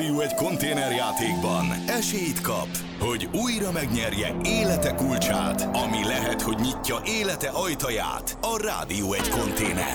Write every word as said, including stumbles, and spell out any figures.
Rádió egy konténerjátékban esélyt kap, hogy újra megnyerje élete kulcsát, ami lehet, hogy nyitja élete ajtaját. A Rádió egy konténer.